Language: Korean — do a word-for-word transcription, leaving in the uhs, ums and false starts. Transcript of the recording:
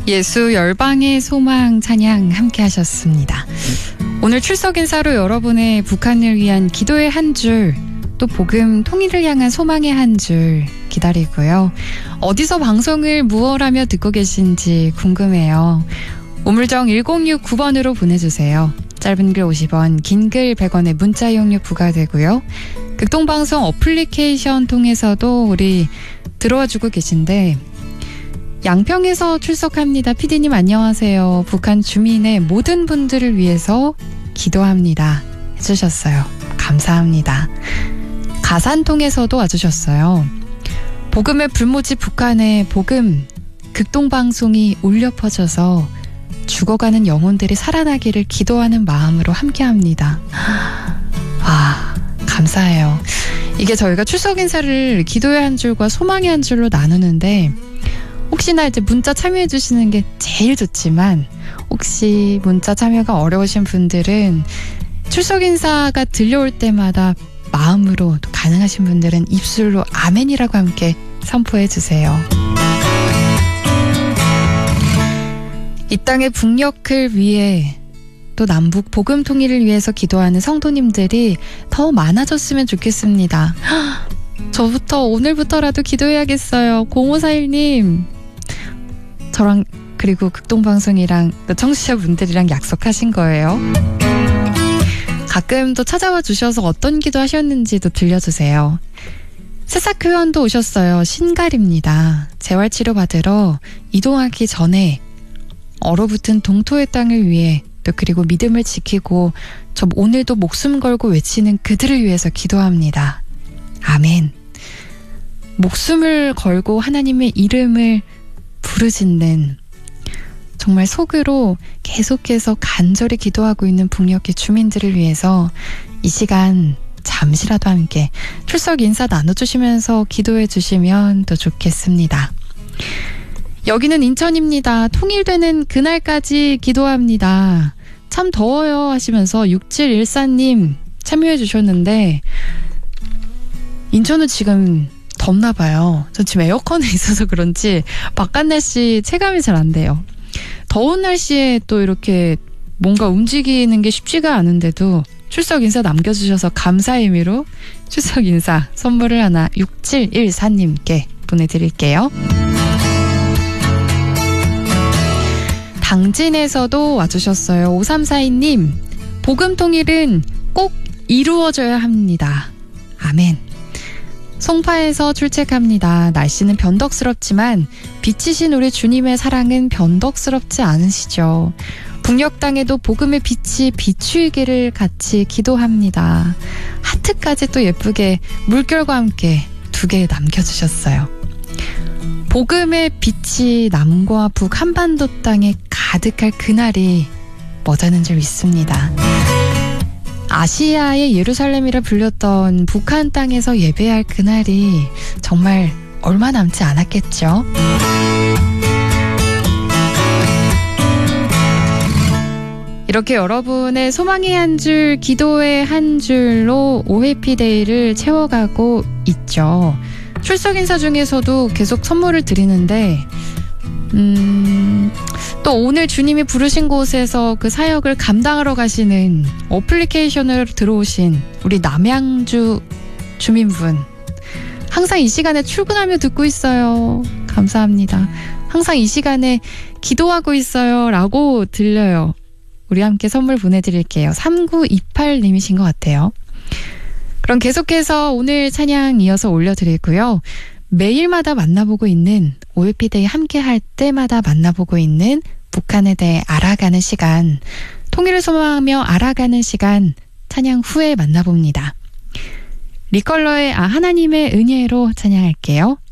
예수 열방의 소망 찬양 함께 하셨습니다. 오늘 출석 인사로 여러분의 북한을 위한 기도의 한 줄, 또 복음 통일을 향한 소망의 한 줄 기다리고요. 어디서 방송을 무엇하며 듣고 계신지 궁금해요. 우물정 일공육구 번으로 보내주세요. 짧은 글 오십 원, 긴 글 백 원의 문자 이용료 부과되고요. 극동방송 어플리케이션 통해서도 우리 들어와주고 계신데, 양평에서 출석합니다. 피디님 안녕하세요. 북한 주민의 모든 분들을 위해서 기도합니다. 해주셨어요. 감사합니다. 가산통에서도 와주셨어요. 복음의 불모지 북한에 복음 극동방송이 울려 퍼져서 죽어가는 영혼들이 살아나기를 기도하는 마음으로 함께합니다. 아, 감사해요. 이게 저희가 출석 인사를 기도의 한 줄과 소망의 한 줄로 나누는데, 혹시나 이제 문자 참여해 주시는 게 제일 좋지만, 혹시 문자 참여가 어려우신 분들은 출석 인사가 들려올 때마다 마음으로, 또 가능하신 분들은 입술로 아멘이라고 함께 선포해 주세요. 이 땅의 북녘을 위해, 또 남북 복음 통일을 위해서 기도하는 성도님들이 더 많아졌으면 좋겠습니다. 저부터 오늘부터라도 기도해야겠어요. 공오사일 님, 저랑 그리고 극동방송이랑 청취자분들이랑 약속하신 거예요. 가끔 또 찾아와 주셔서 어떤 기도 하셨는지도 들려주세요. 새싹 회원도 오셨어요. 신갈입니다. 재활치료 받으러 이동하기 전에 얼어붙은 동토의 땅을 위해, 또 그리고 믿음을 지키고 저 오늘도 목숨 걸고 외치는 그들을 위해서 기도합니다. 아멘. 목숨을 걸고 하나님의 이름을 부르짖는, 정말 속으로 계속해서 간절히 기도하고 있는 북녘의 주민들을 위해서 이 시간 잠시라도 함께 출석 인사 나눠주시면서 기도해 주시면 더 좋겠습니다. 여기는 인천입니다. 통일되는 그날까지 기도합니다. 참 더워요 하시면서 육칠일사 님 참여해 주셨는데, 인천은 지금 덥나 봐요. 전 지금 에어컨에 있어서 그런지 바깥 날씨 체감이 잘 안 돼요. 더운 날씨에 또 이렇게 뭔가 움직이는 게 쉽지가 않은데도 출석 인사 남겨주셔서 감사의 의미로 출석 인사 선물을 하나 육칠일사 님께 보내드릴게요. 당진에서도 와주셨어요. 오삼사이 님, 복음 통일은 꼭 이루어져야 합니다. 아멘. 송파에서 출첵합니다. 날씨는 변덕스럽지만 빛이신 우리 주님의 사랑은 변덕스럽지 않으시죠. 북녘 땅에도 복음의 빛이 비추이기를 같이 기도합니다. 하트까지 또 예쁘게 물결과 함께 두 개 남겨주셨어요. 복음의 빛이 남과 북 한반도 땅에 가득할 그날이 머지않은 줄 믿습니다. 아시아의 예루살렘이라 불렸던 북한 땅에서 예배할 그날이 정말 얼마 남지 않았겠죠? 이렇게 여러분의 소망의 한 줄, 기도의 한 줄로 오해피데이를 채워가고 있죠. 출석 인사 중에서도 계속 선물을 드리는데, 음, 또 오늘 주님이 부르신 곳에서 그 사역을 감당하러 가시는 어플리케이션으로 들어오신 우리 남양주 주민분, 항상 이 시간에 출근하며 듣고 있어요. 감사합니다. 항상 이 시간에 기도하고 있어요 라고 들려요. 우리 함께 선물 보내드릴게요. 삼구이팔 님이신 것 같아요. 그럼 계속해서 오늘 찬양 이어서 올려드리고요. 매일마다 만나보고 있는 오해피데이 함께 할 때마다 만나보고 있는 북한에 대해 알아가는 시간, 통일을 소망하며 알아가는 시간, 찬양 후에 만나봅니다. 리컬러의 아 하나님의 은혜로 찬양할게요.